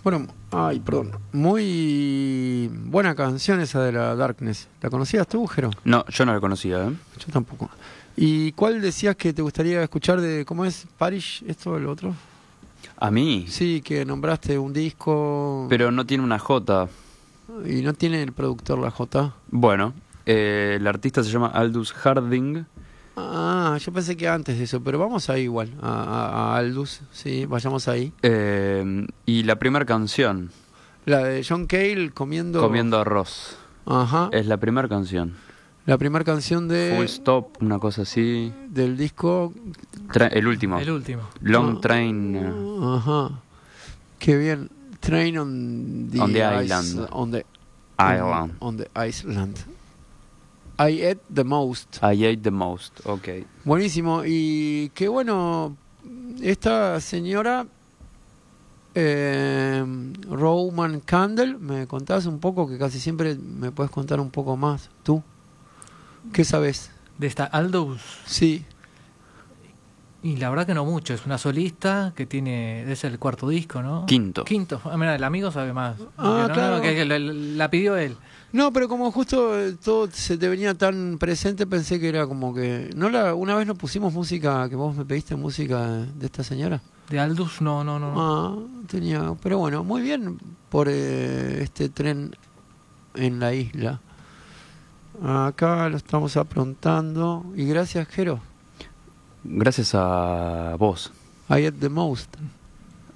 Bueno, ay, perdón. Muy buena canción esa de la Darkness. ¿La conocías tú, Jero? No, yo no la conocía, ¿eh? Yo tampoco. ¿Y cuál decías que te gustaría escuchar de, cómo es, Parish, esto o el otro? ¿A mí? Sí, que nombraste un disco. Pero no tiene una J. Y no tiene el productor la J. Bueno, el artista se llama Aldous Harding. Ah, yo pensé que antes de eso, pero vamos ahí igual, a Aldous, sí, vayamos ahí. Y la primera canción, La de John Cale comiendo... Comiendo arroz, Ajá, es la primera canción. la primera canción Full Stop, una cosa así. del disco... El último. El último. Long Train Ajá, qué bien. Train on the Island. On the Island. On the Island. I ate the most. I Ate the Most, ok. Buenísimo. Y qué bueno, esta señora Roman Candle, ¿me contás un poco? Que casi siempre me puedes contar un poco más. ¿Tú? ¿Qué sabes? De esta Aldous. Sí. Y la verdad que no mucho. Es una solista que tiene... Es el cuarto disco, ¿no? Quinto. Ah, mira, el amigo sabe más. Ah, claro. Que la pidió él. No, pero como justo todo se te venía tan presente, pensé que era como que... Una vez nos pusimos música, que vos me pediste música de esta señora. De Aldous, no. Ah, tenía... Pero bueno, muy bien por este tren en la isla. Acá lo estamos aprontando. Y gracias, Jero. Gracias a vos. I ate the most.